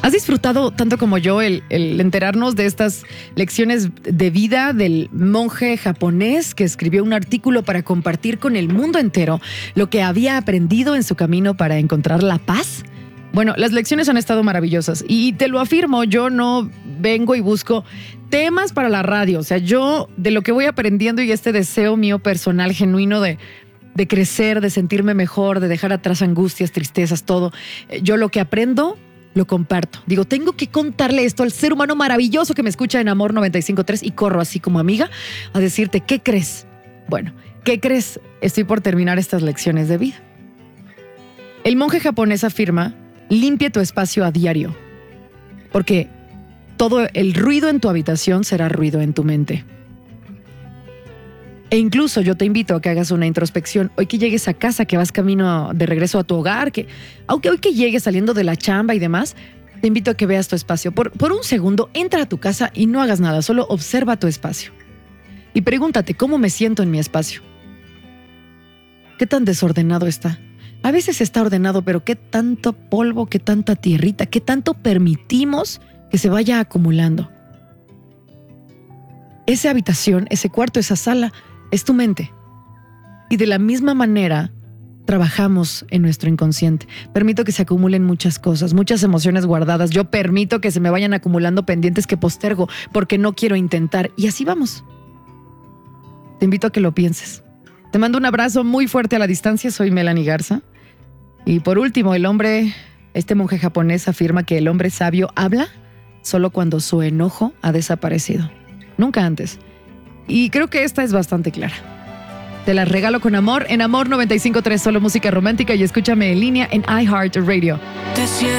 ¿Has disfrutado tanto como yo el enterarnos de estas lecciones de vida del monje japonés que escribió un artículo para compartir con el mundo entero lo que había aprendido en su camino para encontrar la paz? Bueno, las lecciones han estado maravillosas y te lo afirmo, yo no vengo y busco temas para la radio. O sea, yo de lo que voy aprendiendo y este deseo mío personal, genuino de crecer, de sentirme mejor, de dejar atrás angustias, tristezas, todo. Yo lo que aprendo lo comparto. Digo, tengo que contarle esto al ser humano maravilloso que me escucha en Amor 95.3 y corro así como amiga a decirte, ¿qué crees? Bueno, ¿qué crees? Estoy por terminar estas lecciones de vida. El monje japonés afirma, limpia tu espacio a diario, porque todo el ruido en tu habitación será ruido en tu mente. E incluso yo te invito a que hagas una introspección. Hoy que llegues a casa, que vas camino de regreso a tu hogar, aunque hoy que llegues saliendo de la chamba y demás, te invito a que veas tu espacio. Por un segundo, entra a tu casa y no hagas nada, solo observa tu espacio. Y pregúntate, ¿cómo me siento en mi espacio? ¿Qué tan desordenado está? A veces está ordenado, pero ¿qué tanto polvo, qué tanta tierrita, qué tanto permitimos que se vaya acumulando? Esa habitación, ese cuarto, esa sala, es tu mente. Y de la misma manera trabajamos en nuestro inconsciente. Permito que se acumulen muchas cosas, muchas emociones guardadas. Yo permito que se me vayan acumulando pendientes que postergo porque no quiero intentar. Y así vamos. Te invito a que lo pienses. Te mando un abrazo muy fuerte a la distancia. Soy Melanie Garza. Y por último, este monje japonés afirma que el hombre sabio habla solo cuando su enojo ha desaparecido. Nunca antes. Y creo que esta es bastante clara. Te la regalo con amor en Amor 95.3, solo música romántica, y escúchame en línea en iHeartRadio.